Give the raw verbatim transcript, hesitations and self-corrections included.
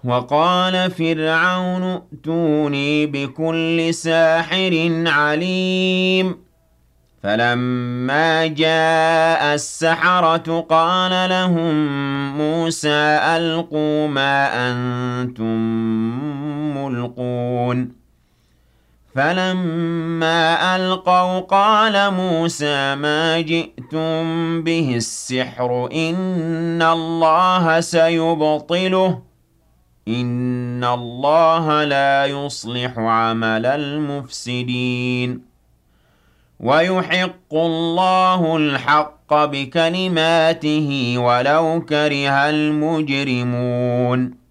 وقال فرعون ائتوني بكل ساحر عليم فلما جاء السحرة قال لهم موسى ألقوا ما أنتم ملقون فلما ألقوا قال موسى ما جئتم به السحر إن الله سيبطله إن الله لا يصلح عمل المفسدين ويحق الله الحق بكلماته ولو كره المجرمون